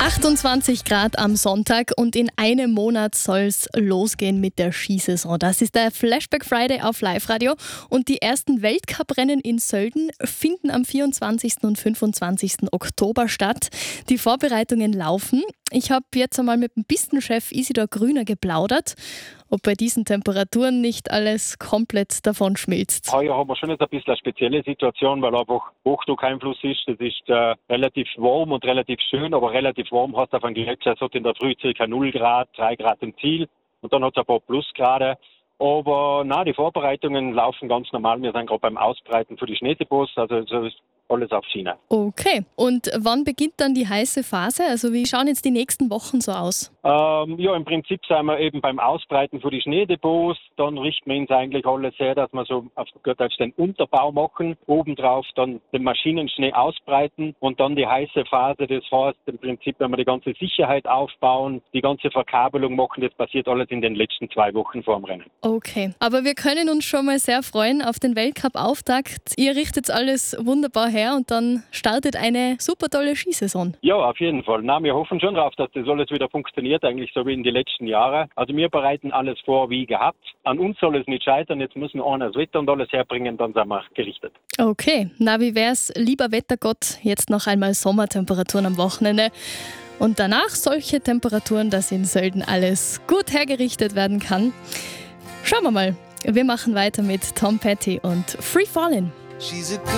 28 Grad am Sonntag und in einem Monat soll es losgehen mit der Skisaison. Das ist der Flashback Friday auf Live-Radio und die ersten Weltcuprennen in Sölden finden am 24. und 25. Oktober statt. Die Vorbereitungen laufen. Ich habe jetzt einmal mit dem Pistenchef Isidor Grüner geplaudert, ob bei diesen Temperaturen nicht alles komplett davon schmilzt. Heuer haben wir schon jetzt ein bisschen eine spezielle Situation, weil einfach Hochdruckeinfluss ist. Es ist relativ warm und relativ schön, aber relativ warm hast du auf einem Gletscher. Es hat in der Früh ca. 0 Grad, 3 Grad im Ziel und dann hat es ein paar Plusgrade. Aber nein, die Vorbereitungen laufen ganz normal. Wir sind gerade beim Ausbreiten für die Schneedepots, also so ist alles auf Schiene. Okay, und wann beginnt dann die heiße Phase? Also wie schauen jetzt die nächsten Wochen so aus? Ja, im Prinzip sind wir eben beim Ausbreiten für die Schneedepots. Dann richten wir uns eigentlich alles her, dass wir so auf gut Deutsch den Unterbau machen, obendrauf dann den Maschinenschnee ausbreiten und dann die heiße Phase. Das heißt im Prinzip, wenn wir die ganze Sicherheit aufbauen, die ganze Verkabelung machen, das passiert alles in den letzten 2 Wochen vor dem Rennen. Okay, aber wir können uns schon mal sehr freuen auf den Weltcup-Auftakt. Ihr richtet alles wunderbar her und dann startet eine super tolle Skisaison. Ja, auf jeden Fall. Na, wir hoffen schon darauf, dass das alles wieder funktioniert, eigentlich so wie in den letzten Jahren. Also wir bereiten alles vor wie gehabt. An uns soll es nicht scheitern, jetzt müssen wir das Wetter und alles herbringen, dann sind wir gerichtet. Okay, na wie wär's, lieber Wettergott, jetzt noch einmal Sommertemperaturen am Wochenende und danach solche Temperaturen, dass in Sölden alles gut hergerichtet werden kann. Schauen wir mal. Wir machen weiter mit Tom Petty und Free Fallin'.